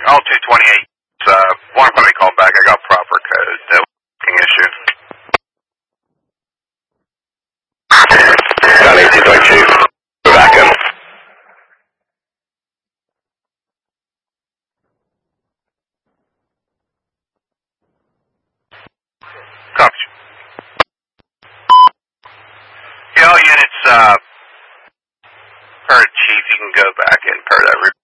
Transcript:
All 228. One somebody called back. I got proper code. That was issue. Johnny, 222. Go back in. Copy. Yeah, all units, per chief, you can go back in per that